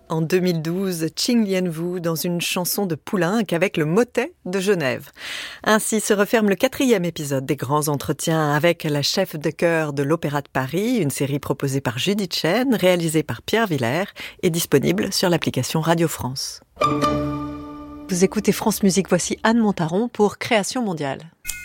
en 2012 Qing Lianwu dans une chanson de Poulenc avec le motet de Genève. Ainsi se referme le 4e épisode des grands entretiens avec la chef de chœur de l'Opéra de Paris, une série proposée par Judith Chen, réalisée par Pierre Villers et disponible sur l'application Radio France. Vous écoutez France Musique, voici Anne Montaron pour Création mondiale.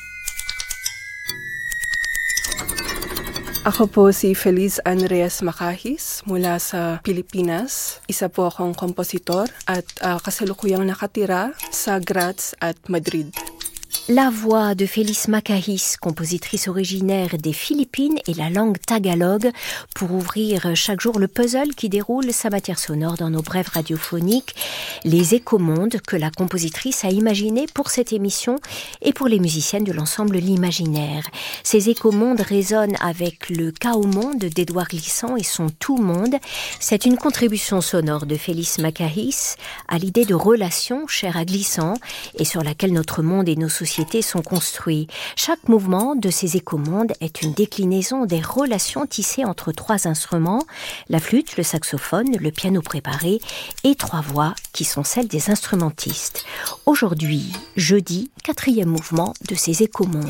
Ako po si Feliz Ann Reyes Macahis mula sa Pilipinas. Isa po akong kompositor at kasalukuyang nakatira sa Graz at Madrid. La voix de Feliz Macahis, compositrice originaire des Philippines et la langue tagalog, pour ouvrir chaque jour le puzzle qui déroule sa matière sonore dans nos brèves radiophoniques, les écomondes que la compositrice a imaginées pour cette émission et pour les musiciennes de l'ensemble L'Imaginaire. Ces écomondes résonnent avec le Chaos-monde d'Édouard Glissant et son Tout-monde. C'est une contribution sonore de Feliz Macahis à l'idée de relation chère à Glissant et sur laquelle notre monde et nos sociétés sont construits. Chaque mouvement de ces écomondes est une déclinaison des relations tissées entre 3 instruments, la flûte, le saxophone, le piano préparé et 3 voix qui sont celles des instrumentistes. Aujourd'hui, jeudi, 4e mouvement de ces écomondes.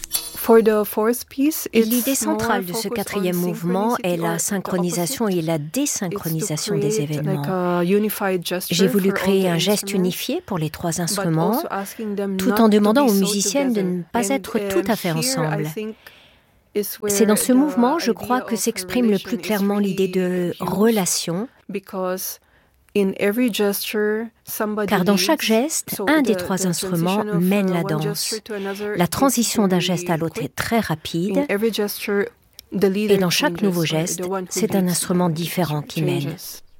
L'idée centrale de ce 4e mouvement est la synchronisation et la désynchronisation des événements. J'ai voulu créer un geste unifié pour les 3 instruments, tout en demandant aux musiciennes de ne pas être tout à fait ensemble. C'est dans ce mouvement, je crois, que s'exprime le plus clairement l'idée de relation, car dans chaque geste, un des 3 instruments mène la danse. La transition d'un geste à l'autre est très rapide, et dans chaque nouveau geste, c'est un instrument différent qui mène.